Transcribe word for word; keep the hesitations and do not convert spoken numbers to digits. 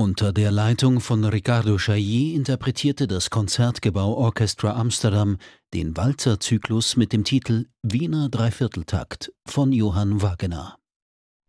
Unter der Leitung von Ricardo Chailly interpretierte das Concertgebouw Orchestra Amsterdam den Walzer-Zyklus mit dem Titel Wiener Dreivierteltakt von Johann Wagenaar.